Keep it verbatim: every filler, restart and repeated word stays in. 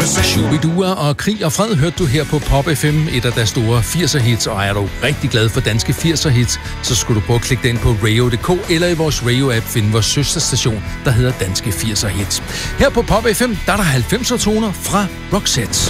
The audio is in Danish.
Shubidua og Krig og Fred hørte du her på Pop F M, et af deres store firser hits, og er du rigtig glad for danske firser hits, så skulle du prøve at klikke den på radio punktum d k eller i vores radio-app finde vores søsterstation, der hedder Danske firser Hits. Her på Pop F M, der er der halvfemser toner fra Roxette.